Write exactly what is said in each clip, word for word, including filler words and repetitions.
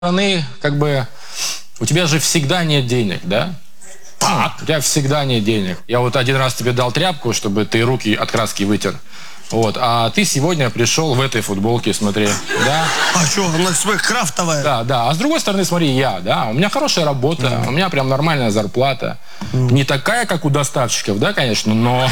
стороны, как бы, у тебя же всегда нет денег, да? Так. У тебя всегда нет денег. Я вот один раз тебе дал тряпку, чтобы ты руки от краски вытер. Вот, а ты сегодня пришел в этой футболке, смотри, да? А что, она своих крафтовая? Да, да. А с другой стороны, смотри, я, да, у меня хорошая работа, mm. у меня прям нормальная зарплата. Mm. Не такая, как у доставщиков, да, конечно, но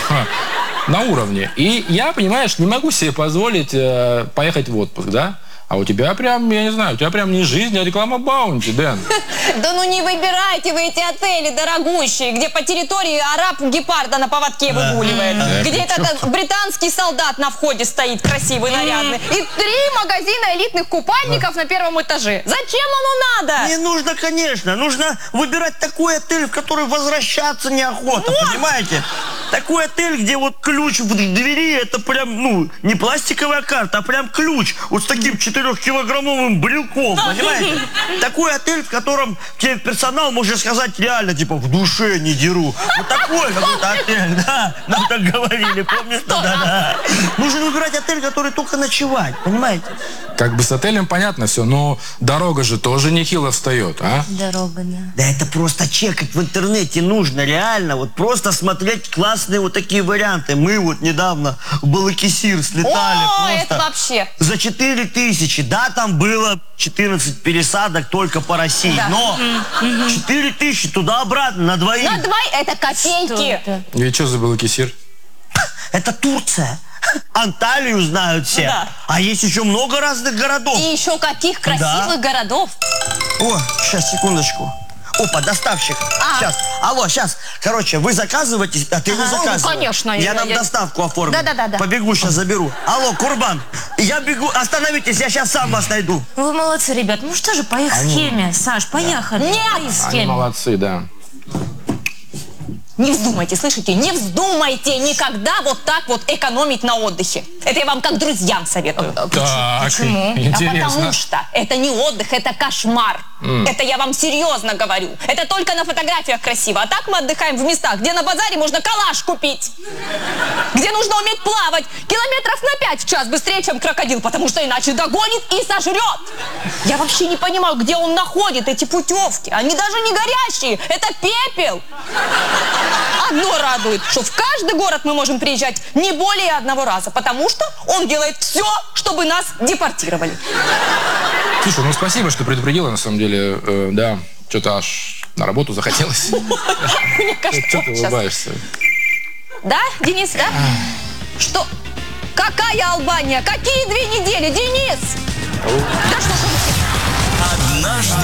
на уровне. И я, понимаешь, не могу себе позволить э, поехать в отпуск, да? А у тебя прям, я не знаю, у тебя прям не жизнь, а реклама Баунти, Дэн. Да ну не выбирайте вы эти отели дорогущие, где по территории араб гепарда на поводке выгуливает. Где этот британский солдат на входе стоит, красивый, нарядный. И три магазина элитных купальников на первом этаже. Зачем оно надо? Не нужно, конечно. Нужно выбирать такой отель, в который возвращаться неохота, понимаете? Такой отель, где вот ключ в двери, это прям, ну, не пластиковая карта, а прям ключ. Вот с таким четырехкилограммовым брелком, понимаете? Такой отель, в котором тебе персонал может сказать реально, типа, в душе не деру. Вот такой какой-то отель, да? Нам так говорили, помнишь? Да, да. Нужно выбирать отель, который только ночевать, понимаете? Как бы с отелем понятно все, но дорога же тоже нехило встает, а? Дорога, да. Да это просто чекать в интернете нужно, реально. Вот просто смотреть классные вот такие варианты. Мы вот недавно в Балакисир слетали. О, это вообще. За четыре тысячи. Да, там было четырнадцать пересадок только по России. Да. Но четыре тысячи туда-обратно на двоих. На двоих? Это копейки. Что это? И что за Балакисир? Это Турция. Анталию знают все. Да. А есть еще много разных городов. И еще каких красивых Да. городов. О, сейчас, секундочку. Опа, доставщик. А. Сейчас. Алло, сейчас. Короче, вы заказываете, а ты не Ага. заказываешь. Ну, конечно, Я, я- нам я- доставку оформлю. Да-да-да-да. Побегу, сейчас заберу. Алло, Курбан, я бегу. Остановитесь, я сейчас сам вас найду. Вы молодцы, ребят. Ну что же, по их схеме, Саш, поехали. Нет! По их Они схеме. молодцы, да. Не вздумайте, слышите? Не вздумайте никогда вот так вот экономить на отдыхе. Это я вам как друзьям советую. Так, Почему? А интересно. потому что это не отдых, это кошмар. Mm. Это я вам серьезно говорю. Это только на фотографиях красиво. А так мы отдыхаем в местах, где на базаре можно калаш купить. Где нужно уметь плавать километров на пять в час быстрее, чем крокодил, потому что иначе догонит и сожрет. Я вообще не понимаю, где он находит эти путевки. Они даже не горящие. Это пепел. Одно радует, что в каждый город мы можем приезжать не более одного раза, потому что он делает все, чтобы нас депортировали. Слушай, ну спасибо, что предупредила, на самом деле, э, да, что-то аж на работу захотелось. Мне кажется, Что ты сейчас. улыбаешься? Да, Денис, да? Что? Какая Албания? Какие две недели, Денис? Да что ж вы все? Однажды